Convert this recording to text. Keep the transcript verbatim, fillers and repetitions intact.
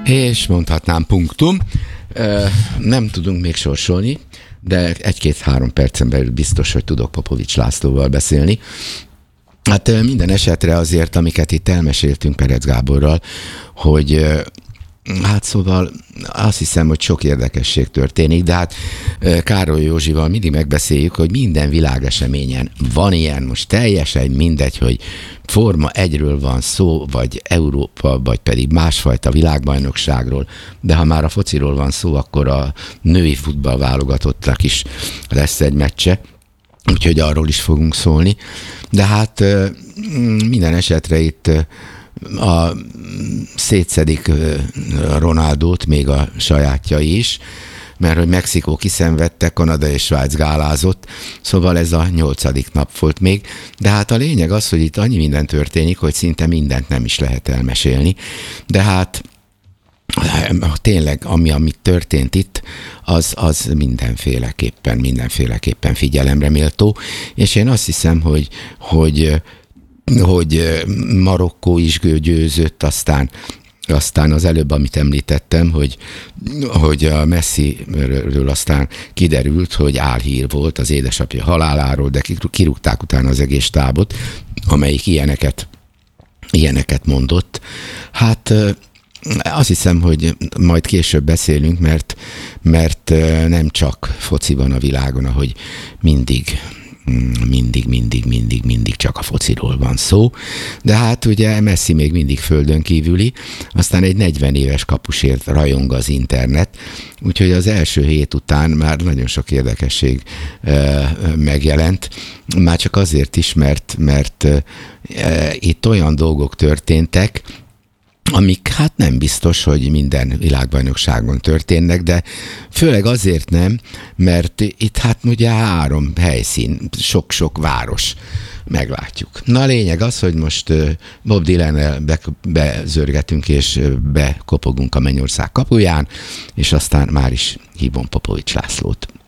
És mondhatnám punktum. Nem tudunk még sorsolni, de egy-két-három percen belül biztos, hogy tudok Popovics Lászlóval beszélni. Hát minden esetre azért, amiket itt elmeséltünk Perec Gáborral, hogy hát szóval azt hiszem, hogy sok érdekesség történik, de hát Károly Józsival mindig megbeszéljük, hogy minden világeseményen van ilyen, most teljesen mindegy, hogy Forma egyről van szó, vagy Európa, vagy pedig másfajta világbajnokságról, de ha már a fociról van szó, akkor a női futballválogatottnak is lesz egy meccse, úgyhogy arról is fogunk szólni. De hát minden esetre itt a szétszedik Ronaldót, még a sajátjai is, mert hogy Mexikó kiszenvedte, Kanada és Svájc gálázott, szóval ez a nyolcadik nap volt még, de hát a lényeg az, hogy itt annyi minden történik, hogy szinte mindent nem is lehet elmesélni, de hát tényleg, ami, amit történt itt, az, az mindenféleképpen, mindenféleképpen figyelemre méltó, és én azt hiszem, hogy, hogy hogy Marokkó is győzött, aztán, aztán az előbb, amit említettem, hogy, hogy a Messiről aztán kiderült, hogy álhír volt az édesapja haláláról, de kirúgták utána az egész stábot, amelyik ilyeneket, ilyeneket mondott. Hát azt hiszem, hogy majd később beszélünk, mert, mert nem csak foci van a világon, ahogy mindig mindig, mindig, mindig, mindig csak a fociról van szó, de hát ugye Messi még mindig földön kívüli, aztán egy negyven éves kapusért rajong az internet, úgyhogy az első hét után már nagyon sok érdekesség e, megjelent, már csak azért is, mert, mert e, itt olyan dolgok történtek, amik hát nem biztos, hogy minden világbajnokságon történnek, de főleg azért nem, mert itt hát ugye három helyszín, sok-sok város, meglátjuk. Na a lényeg az, hogy most Bob Dylan-nel be, bezörgetünk és bekopogunk a Mennyország kapuján, és aztán már is hívom Popovics Lászlót.